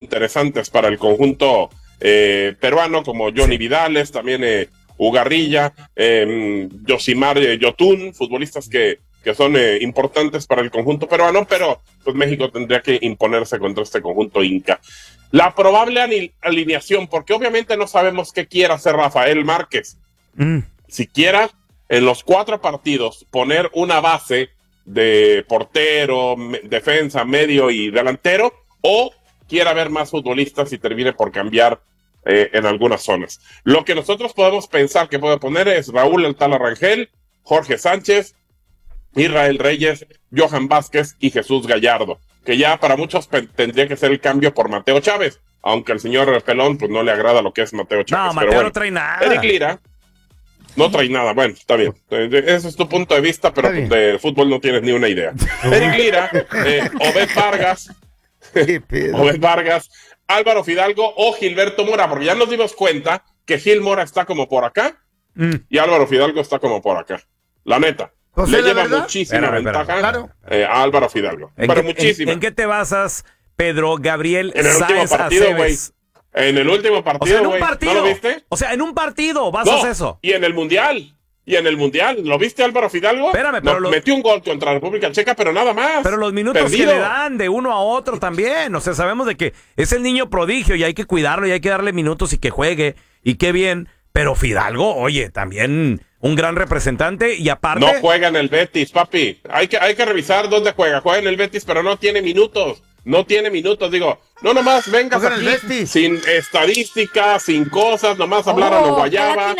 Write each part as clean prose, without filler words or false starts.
interesantes para el conjunto peruano, como Johnny Vidales, también Ugarrilla, Yosimar Yotun, futbolistas que son importantes para el conjunto peruano, pero pues México tendría que imponerse contra este conjunto inca. La probable alineación, porque obviamente no sabemos qué quiere hacer Rafael Márquez. Si quiera, en los 4 partidos, poner una base de portero, defensa, medio y delantero, o quiera ver más futbolistas y termine por cambiar en algunas zonas. Lo que nosotros podemos pensar que puede poner es Raúl El Tala Rangel, Jorge Sánchez, Israel Reyes, Johan Vázquez y Jesús Gallardo, que ya para muchos tendría que ser el cambio por Mateo Chávez, aunque al señor Pelón pues no le agrada lo que es Mateo Chávez. No, Mateo no trae nada. Eric Lira no trae nada, bueno, está bien. Ese es tu punto de vista, pero de fútbol no tienes ni una idea. Eric Lira, Obed Vargas, Álvaro Fidalgo o Gilberto Mora, porque ya nos dimos cuenta que Gil Mora está como por acá y Álvaro Fidalgo está como por acá. La neta. Le lleva muchísima ventaja a Álvaro Fidalgo. Pero muchísima. ¿En qué te basas, Pedro Gabriel en el Sáenz último partido, güey? En el último partido, güey. ¿No lo viste? O sea, en un partido basas eso. Y en el Mundial. ¿Lo viste, Álvaro Fidalgo? Espérame, pero metió un gol contra la República Checa, pero nada más. Pero los minutos que le dan de uno a otro también. O sea, sabemos de que es el niño prodigio y hay que cuidarlo y hay que darle minutos y que juegue. Y qué bien. Pero Fidalgo, oye, también un gran representante y aparte... No juega en el Betis, papi. Hay que revisar dónde juega. Juega en el Betis, pero no tiene minutos. Digo, no nomás vengas aquí sin estadísticas, sin cosas, nomás hablar a lo guayaba.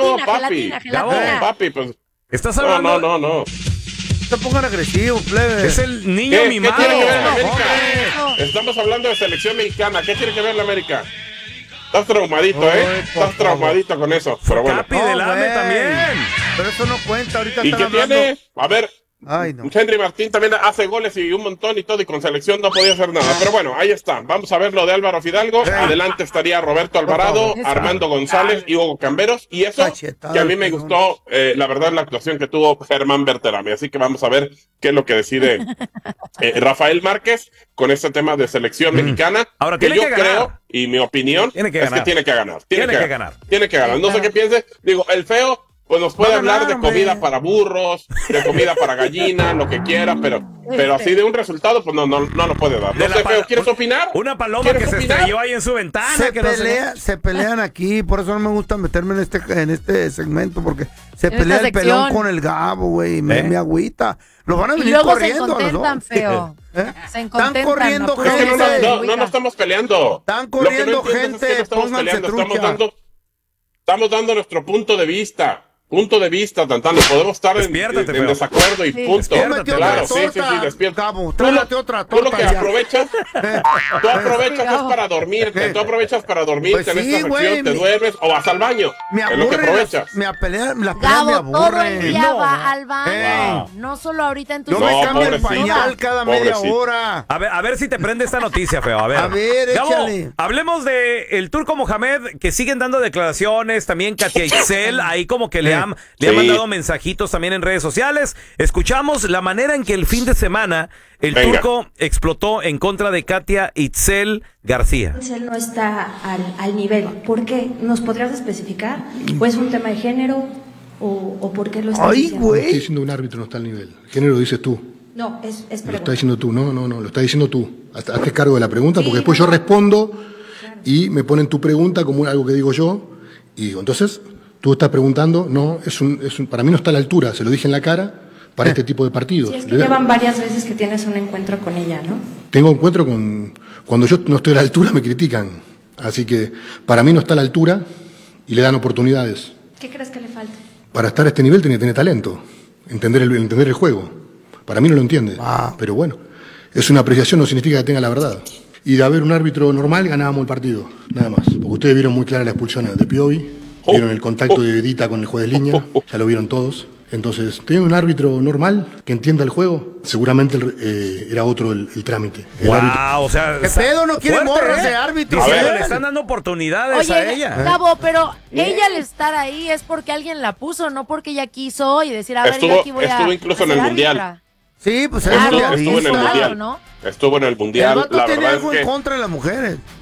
Papi, pues... ¿Estás hablando? No. No te pongan agresivo, plebe. Es el niño mimado. ¿Qué tiene que ver la América? Estamos hablando de selección mexicana. ¿Qué tiene que ver la América? Estás traumadito, Estás traumadito con eso. Pero bueno. Capi del AME también. Pero eso no cuenta. Ahorita ¿Y qué tiene? A ver... Ay, no. Henry Martín también hace goles y un montón y todo, y con selección no podía hacer nada. Pero bueno, ahí está. Vamos a ver lo de Álvaro Fidalgo. Adelante estaría Roberto Alvarado, Armando González y Hugo Camberos. Y eso, que a mí me gustó, la verdad, la actuación que tuvo Germán Berterame. Así que vamos a ver qué es lo que decide Rafael Márquez con este tema de selección mexicana. Ahora, que yo creo, y mi opinión, es que tiene que ganar. Tiene que ganar. No sé qué piense. Digo, el feo... Pues nos puede hablar de comida para burros, de comida para gallina, lo que quiera, pero así de un resultado, pues no lo puede dar. No sé, feo, ¿quieres opinar? Una paloma que se estrelló ahí en su ventana. Se pelean aquí, por eso no me gusta meterme en este segmento, porque se pelea el pelón con el Gabo, güey, y me agüita. Los van a venir corriendo. Se contentan, feo. Están corriendo gente. No estamos peleando. Están corriendo gente, pónganse trucha. Estamos dando nuestro punto de vista. Tantano, podemos estar en desacuerdo y punto. Claro, sí, despierta. Gabo, trágate otra torta. Tú lo que aprovechas, es para dormirte. Tú aprovechas para dormirte en esta sección, te duermes o vas al baño. Es lo que aprovechas. Las peleas me Gabo, todo aburren. el día va al baño. No solo ahorita en tu... Yo me cambio el pañal cada media hora. A ver si te prende esta noticia, feo. A ver, Gabo, échale. Hablemos de el Turco Mohamed, que siguen dando declaraciones. También Katia Itzel, ahí como que le ha mandado mensajitos también en redes sociales. Escuchamos la manera en que el fin de semana el Turco explotó en contra de Katia Itzel García. Itzel no está al nivel. ¿Por qué? ¿Nos podrías especificar? ¿O es un tema de género? ¿O por qué lo estás diciendo? No estoy diciendo un árbitro no está al nivel. El género lo dices tú. No, es pregunta. Lo estás diciendo tú. No, lo estás diciendo tú. Hazte cargo de la pregunta, porque después yo respondo y me ponen tu pregunta como algo que digo yo. Y digo, entonces... Tú estás preguntando, no, para mí no está a la altura, se lo dije en la cara, para este tipo de partidos. Sí, es que llevan varias veces que tienes un encuentro con ella, ¿no? Tengo encuentro cuando yo no estoy a la altura me critican, así que para mí no está a la altura y le dan oportunidades. ¿Qué crees que le falta? Para estar a este nivel tiene que tener talento, entender el juego. Para mí no lo entiende, pero bueno, es una apreciación, no significa que tenga la verdad. Y de haber un árbitro normal ganábamos el partido, nada más. Porque ustedes vieron muy clara la expulsión de Piovi. Vieron el contacto de Edita con el juez de línea, ya lo vieron todos. Entonces, teniendo un árbitro normal que entienda el juego, seguramente era otro el trámite. O sea, ¿qué pedo? No quiere morras de árbitro. Le están dando oportunidades a ella. Gabo, pero ella al estar ahí es porque alguien la puso, no porque ella quiso y decir, a ver, yo aquí voy a... Estuvo incluso en el Mundial. Sí, pues estuvo en el Mundial. Estuvo en el Mundial. El vato tiene algo en contra de las mujeres.